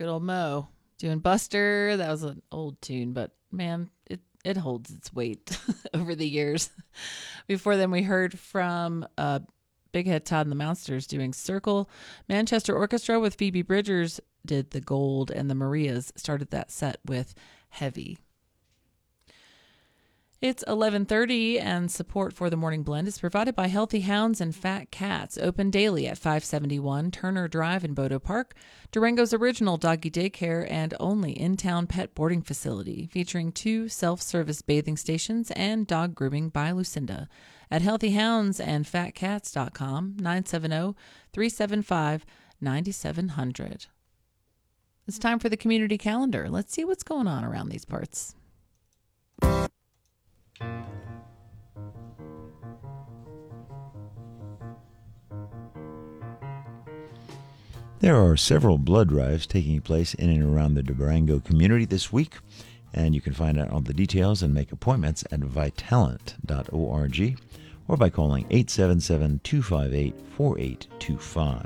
Good old Mo doing Buster. That was an old tune, but man, it holds its weight over the years. Before then, we heard from Big Head Todd and the Mounsters doing Circle. Manchester Orchestra with Phoebe Bridgers did The Gold, and the Marias started that set with Heavy. It's 11:30, and support for the Morning Blend is provided by Healthy Hounds and Fat Cats, open daily at 571 Turner Drive in Bodo Park, Durango's original doggy daycare and only in-town pet boarding facility, featuring 2 self-service bathing stations and dog grooming by Lucinda. At healthyhoundsandfatcats.com, 970-375-9700. It's time for the community calendar. Let's see what's going on around these parts. There are several blood drives taking place in and around the Durango community this week, and you can find out all the details and make appointments at Vitalant.org or by calling 877-258-4825.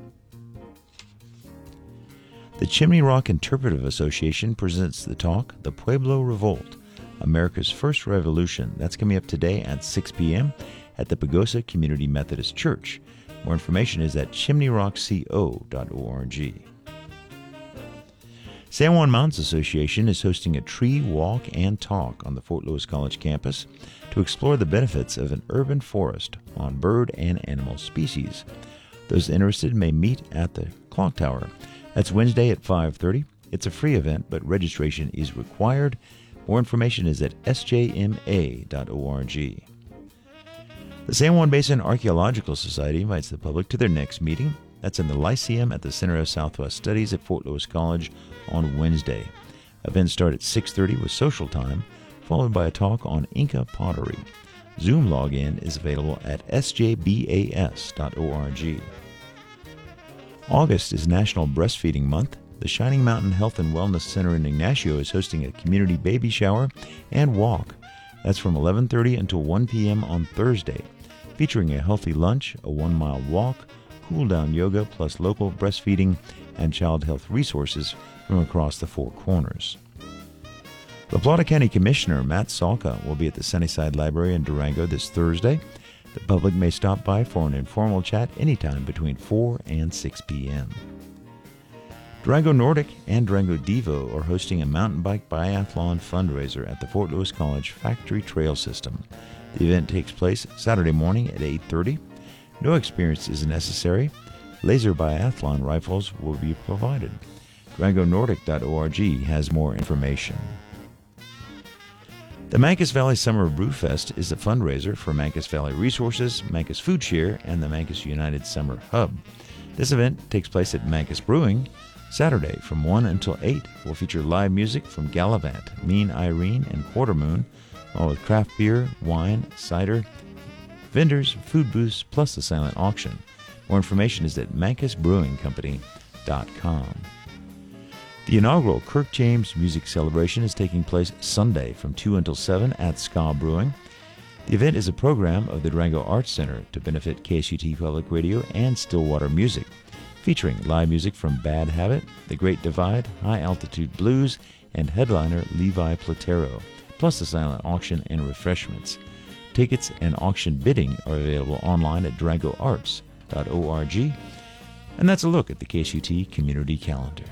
The Chimney Rock Interpretive Association presents the talk, The Pueblo Revolt, America's First Revolution. That's coming up today at 6 p.m. at the Pagosa Community Methodist Church. More information is at chimneyrockco.org. San Juan Mountains Association is hosting a tree walk and talk on the Fort Lewis College campus to explore the benefits of an urban forest on bird and animal species. Those interested may meet at the Clock Tower. That's Wednesday at 5:30. It's a free event, but registration is required. More information is at sjma.org. The San Juan Basin Archaeological Society invites the public to their next meeting. That's in the Lyceum at the Center of Southwest Studies at Fort Lewis College on Wednesday. Events start at 6:30 with social time, followed by a talk on Inca pottery. Zoom login is available at sjbas.org. August is National Breastfeeding Month. The Shining Mountain Health and Wellness Center in Ignacio is hosting a community baby shower and walk. That's from 11:30 until 1 p.m. on Thursday, featuring a healthy lunch, a 1-mile walk, cool-down yoga, plus local breastfeeding and child health resources from across the Four Corners. La Plata County Commissioner Matt Salka will be at the Sunnyside Library in Durango this Thursday. The public may stop by for an informal chat anytime between 4 and 6 p.m. Durango Nordic and Durango Devo are hosting a mountain bike biathlon fundraiser at the Fort Lewis College Factory Trail System. The event takes place Saturday morning at 8:30. No experience is necessary. Laser biathlon rifles will be provided. DurangoNordic.org has more information. The Mancos Valley Summer Brew Fest is a fundraiser for Mancos Valley Resources, Mancos Food Share, and the Mancos United Summer Hub. This event takes place at Mancos Brewing Saturday from 1 until 8. Will feature live music from Gallivant, Mean Irene, and Quartermoon, along with craft beer, wine, cider, vendors, food booths, plus the silent auction. More information is at mancosbrewingcompany.com. The inaugural Kirk James Music Celebration is taking place Sunday from 2 until 7 at Ska Brewing. The event is a program of the Durango Arts Center to benefit KSUT Public Radio and Stillwater Music, featuring live music from Bad Habit, The Great Divide, High Altitude Blues, and headliner Levi Platero, plus the silent auction and refreshments. Tickets and auction bidding are available online at durangoarts.org. And that's a look at the KSUT Community Calendar.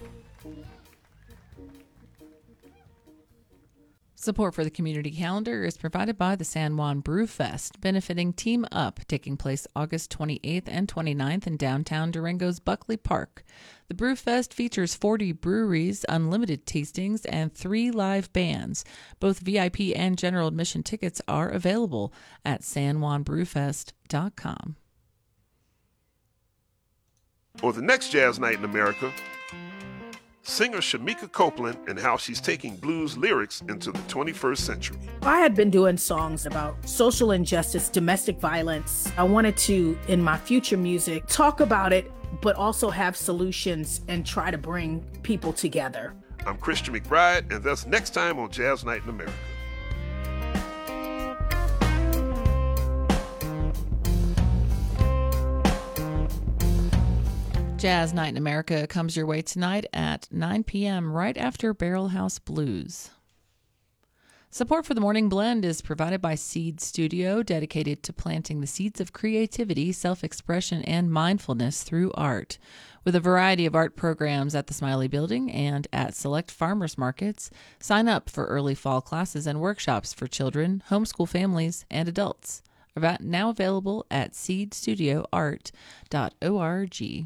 Support for the community calendar is provided by the San Juan Brew Fest, benefiting Team Up, taking place August 28th and 29th in downtown Durango's Buckley Park. The Brew Fest features 40 breweries, unlimited tastings, and 3 live bands. Both VIP and general admission tickets are available at sanjuanbrewfest.com. On the next Jazz Night in America, singer Shamika Copeland and how she's taking blues lyrics into the 21st century. I had been doing songs about social injustice, domestic violence. I wanted to, in my future music, talk about it, but also have solutions and try to bring people together. I'm Christian McBride, and that's next time on Jazz Night in America. Jazz Night in America comes your way tonight at 9 p.m. right after Barrel House Blues. Support for the Morning Blend is provided by Seed Studio, dedicated to planting the seeds of creativity, self-expression, and mindfulness through art. With a variety of art programs at the Smiley Building and at select farmers markets, sign up for early fall classes and workshops for children, homeschool families, and adults. Now available at seedstudioart.org.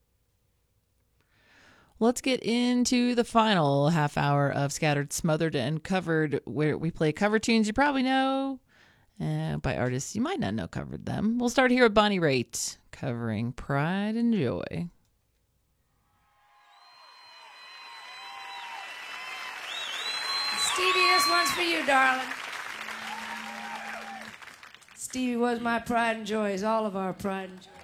Let's get into the final half hour of Scattered, Smothered, and Covered, where we play cover tunes you probably know by artists you might not know covered them. We'll start here with Bonnie Raitt, covering Pride and Joy. Stevie, this one's for you, darling. Stevie was my pride and joy, is all of our pride and joy.